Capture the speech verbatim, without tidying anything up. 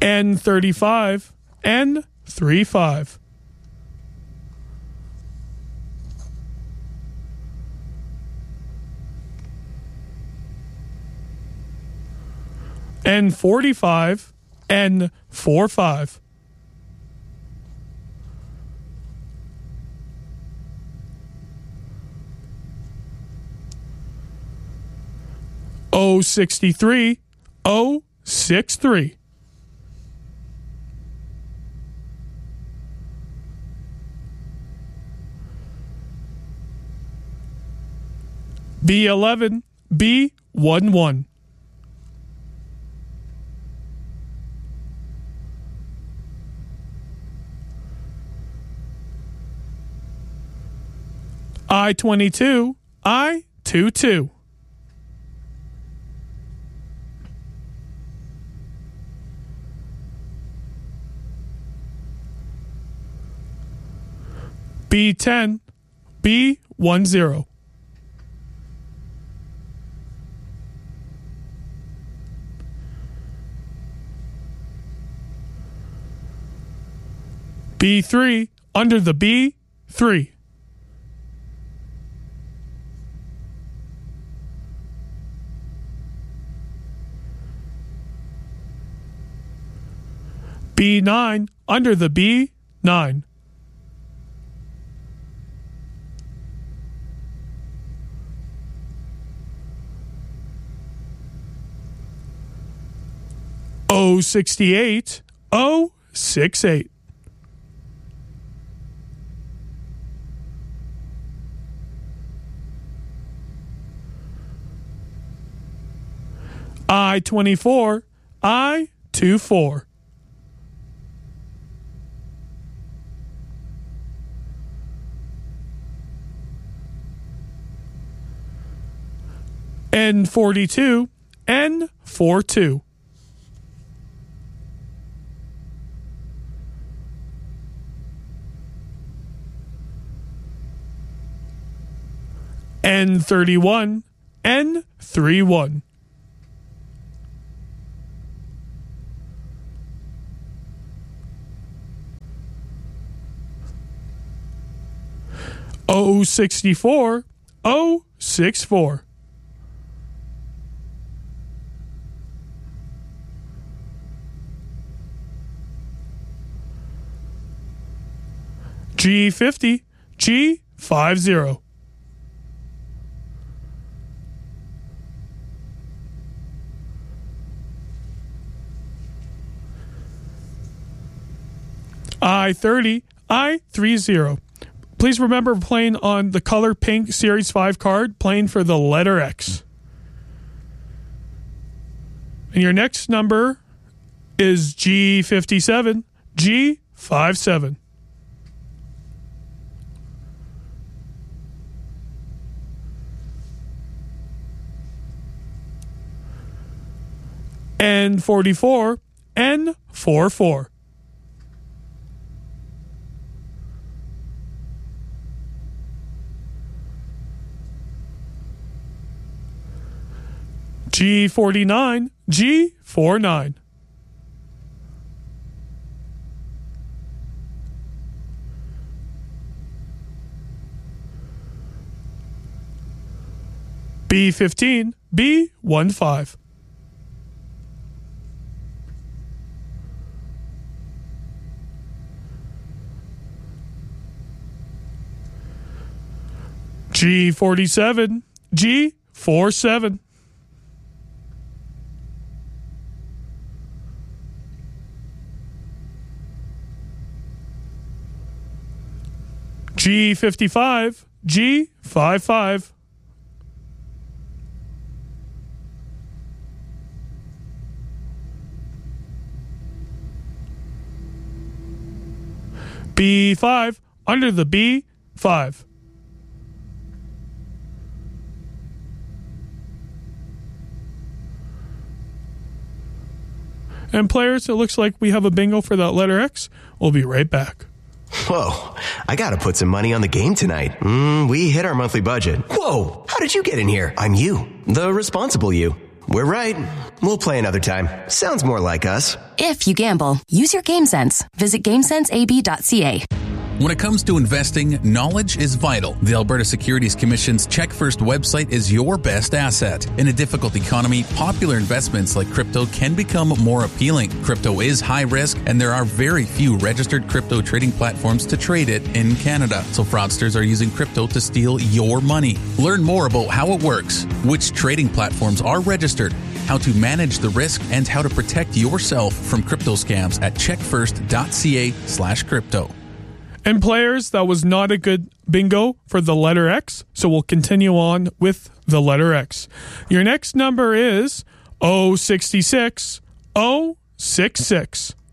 N thirty-five, N thirty-five. N forty-five, N forty-five. O sixty-three, O sixty-three. B eleven, B eleven. I twenty-two, I twenty-two. B ten, B ten. B three, under the B three. B nine, under the B nine. O sixty-eight, O sixty-eight. I twenty-four, I twenty-four. N forty-two, N forty-two. N thirty-one, N thirty-one. O sixty-four, O sixty-four. G fifty, G fifty. I thirty, I thirty. Please remember playing on the color pink Series five card, playing for the letter X. And your next number is G fifty-seven, G fifty-seven. N forty-four, N forty-four. G forty-nine, G forty-nine. B fifteen, B fifteen. G forty-seven, G forty-seven. G fifty-five, G fifty-five. B five, under the B five. And players, it looks like we have a bingo for that letter X. We'll be right back. Whoa, I gotta put some money on the game tonight. Mm, we hit our monthly budget. Whoa, how did you get in here? I'm you, the responsible you. We're right. We'll play another time. Sounds more like us. If you gamble, use your game sense. Visit game sense a b dot c a. When it comes to investing, knowledge is vital. The Alberta Securities Commission's Check First website is your best asset. In a difficult economy, popular investments like crypto can become more appealing. Crypto is high risk, and there are very few registered crypto trading platforms to trade it in Canada. So fraudsters are using crypto to steal your money. Learn more about how it works, which trading platforms are registered, how to manage the risk, and how to protect yourself from crypto scams at checkfirst.ca slash crypto. And players, that was not a good bingo for the letter X, so we'll continue on with the letter X. Your next number is zero six six zero six six.